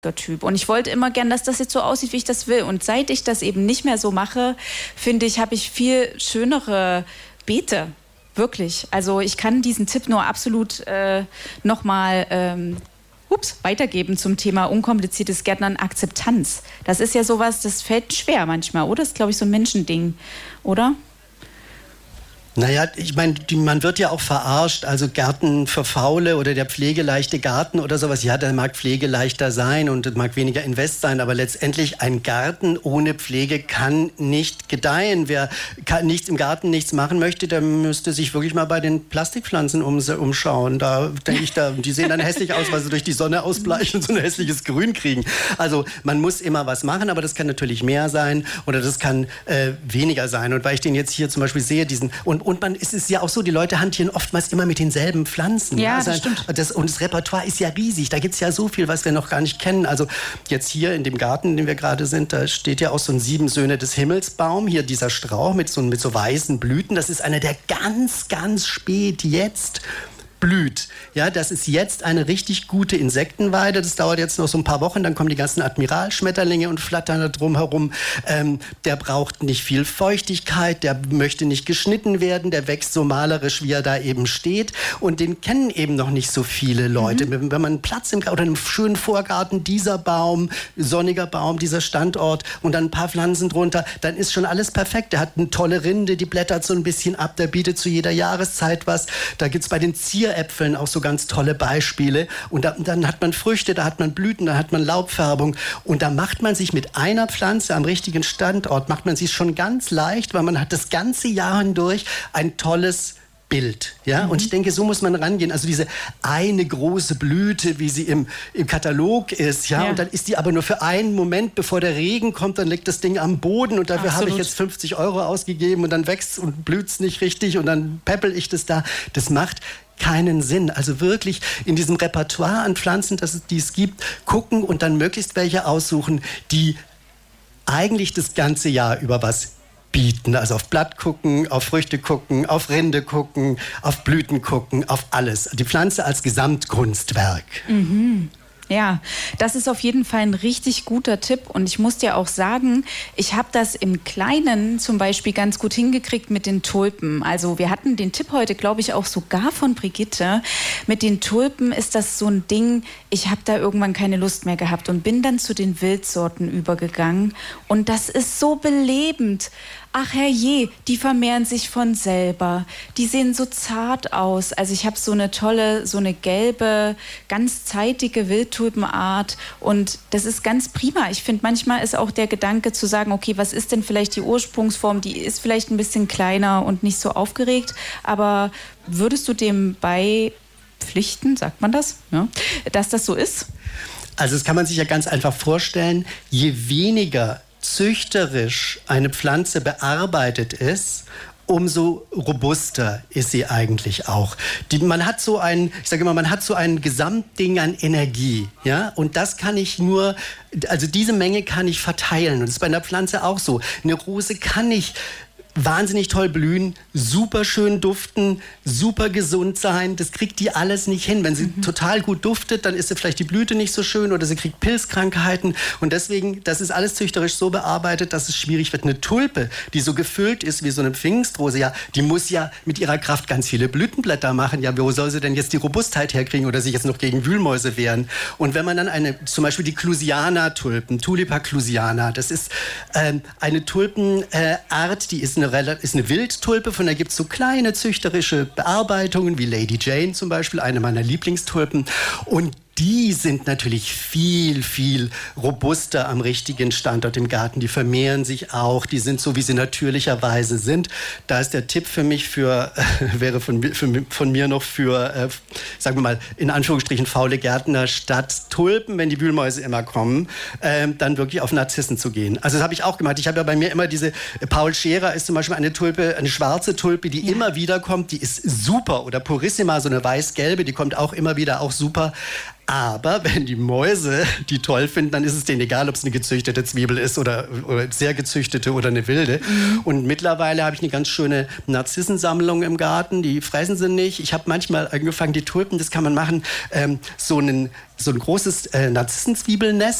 Typ. Und ich wollte immer gern, dass das jetzt so aussieht, wie ich das will. Und seit ich das eben nicht mehr so mache, finde ich, habe ich viel schönere Beete. Wirklich. Also ich kann diesen Tipp nur absolut nochmal weitergeben zum Thema unkompliziertes Gärtnern, Akzeptanz. Das ist ja sowas, das fällt schwer manchmal, oder? Das ist, glaube ich, so ein Menschending, oder? Naja, ich meine, man wird ja auch verarscht, also Gärten für Faule oder der pflegeleichte Garten oder sowas. Ja, der mag pflegeleichter sein und mag weniger Invest sein, aber letztendlich ein Garten ohne Pflege kann nicht gedeihen. Wer im Garten nichts machen möchte, der müsste sich wirklich mal bei den Plastikpflanzen umschauen. Da denke ich, die sehen dann hässlich aus, weil sie durch die Sonne ausbleichen und so ein hässliches Grün kriegen. Also man muss immer was machen, aber das kann natürlich mehr sein oder das kann weniger sein. Und weil ich den jetzt hier zum Beispiel sehe, es ist ja auch so, die Leute hantieren oftmals immer mit denselben Pflanzen. Ja, also das stimmt. Und das Repertoire ist ja riesig. Da gibt es ja so viel, was wir noch gar nicht kennen. Also jetzt hier in dem Garten, in dem wir gerade sind, da steht ja auch so ein 7 Söhne des Himmelsbaum. Hier dieser Strauch mit so weißen Blüten. Das ist einer, der ganz, ganz spät jetzt blüht. Ja, das ist jetzt eine richtig gute Insektenweide. Das dauert jetzt noch so ein paar Wochen, dann kommen die ganzen Admiralschmetterlinge und flattern da drum herum. Der braucht nicht viel Feuchtigkeit, der möchte nicht geschnitten werden, der wächst so malerisch, wie er da eben steht. Und den kennen eben noch nicht so viele Leute. Wenn man einen Platz oder einen schönen Vorgarten, dieser Baum, sonniger Baum, dieser Standort und dann ein paar Pflanzen drunter, dann ist schon alles perfekt. Der hat eine tolle Rinde, die blättert so ein bisschen ab, der bietet zu jeder Jahreszeit was. Da gibt es bei den Zieräpfeln auch so ganz tolle Beispiele. Und dann hat man Früchte, da hat man Blüten, da hat man Laubfärbung. Und da macht man sich mit einer Pflanze am richtigen Standort, macht man sich schon ganz leicht, weil man hat das ganze Jahr hindurch ein tolles Bild. Ja? Und ich denke, so muss man rangehen. Also diese eine große Blüte, wie sie im Katalog ist. Ja? Und dann ist die aber nur für einen Moment, bevor der Regen kommt, dann liegt das Ding am Boden und dafür habe ich jetzt 50 € ausgegeben und dann wächst und blüht es nicht richtig und dann peppel ich das da. Das macht keinen Sinn. Also wirklich in diesem Repertoire an Pflanzen, die es gibt, gucken und dann möglichst welche aussuchen, die eigentlich das ganze Jahr über was bieten. Also auf Blatt gucken, auf Früchte gucken, auf Rinde gucken, auf Blüten gucken, auf alles. Die Pflanze als Gesamtkunstwerk. Mhm. Ja, das ist auf jeden Fall ein richtig guter Tipp. Und ich muss dir auch sagen, ich habe das im Kleinen zum Beispiel ganz gut hingekriegt mit den Tulpen. Also wir hatten den Tipp heute, glaube ich, auch sogar von Brigitte. Mit den Tulpen ist das so ein Ding, ich habe da irgendwann keine Lust mehr gehabt und bin dann zu den Wildsorten übergegangen. Und das ist so belebend. Ach herrje, die vermehren sich von selber. Die sehen so zart aus. Also ich habe so eine tolle, so eine gelbe, ganz zeitige Wildtulpenart. Und das ist ganz prima. Ich finde, manchmal ist auch der Gedanke zu sagen, okay, was ist denn vielleicht die Ursprungsform? Die ist vielleicht ein bisschen kleiner und nicht so aufgeregt. Aber würdest du dem beipflichten, sagt man das, ja, dass das so ist? Also das kann man sich ja ganz einfach vorstellen. Je weniger züchterisch eine Pflanze bearbeitet ist, umso robuster ist sie eigentlich auch. Man hat so ein Gesamtding an Energie, ja, und das kann ich nur, also diese Menge kann ich verteilen und das ist bei einer Pflanze auch so. Eine Rose kann nicht wahnsinnig toll blühen, super schön duften, super gesund sein. Das kriegt die alles nicht hin. Wenn sie total gut duftet, dann ist sie vielleicht die Blüte nicht so schön oder sie kriegt Pilzkrankheiten. Und deswegen, das ist alles züchterisch so bearbeitet, dass es schwierig wird. Eine Tulpe, die so gefüllt ist wie so eine Pfingstrose, ja, die muss ja mit ihrer Kraft ganz viele Blütenblätter machen. Ja, wo soll sie denn jetzt die Robustheit herkriegen oder sich jetzt noch gegen Wühlmäuse wehren? Und wenn man dann zum Beispiel die Clusiana-Tulpen, Tulipa clusiana, das ist eine Tulpenart, die ist eine Wildtulpe, von der gibt es so kleine züchterische Bearbeitungen, wie Lady Jane zum Beispiel, eine meiner Lieblingstulpen. Und die sind natürlich viel, viel robuster am richtigen Standort im Garten. Die vermehren sich auch, die sind so, wie sie natürlicherweise sind. Da ist der Tipp für mich wäre von mir noch für, sagen wir mal, in Anführungsstrichen faule Gärtner, statt Tulpen, wenn die Wühlmäuse immer kommen, dann wirklich auf Narzissen zu gehen. Also das habe ich auch gemacht. Ich habe ja bei mir immer Paul Scherer ist zum Beispiel eine Tulpe, eine schwarze Tulpe, die immer wieder kommt, die ist super. Oder Purissima, so eine weiß-gelbe, die kommt auch immer wieder, auch super. Aber wenn die Mäuse die toll finden, dann ist es denen egal, ob es eine gezüchtete Zwiebel ist oder sehr gezüchtete oder eine wilde. Und mittlerweile habe ich eine ganz schöne Narzissensammlung im Garten. Die fressen sie nicht. Ich habe manchmal angefangen, die Tulpen, das kann man machen, so ein großes Narzissenzwiebelnest